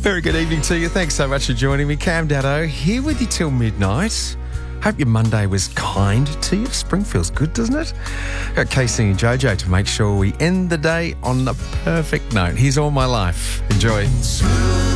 Very good evening to you. Thanks so much for joining me. Cam Daddo here with you till midnight. Hope your Monday was kind to you. Spring feels good, doesn't it? Got Casey and Jojo to make sure we end the day on the perfect note. Here's All My Life. Enjoy.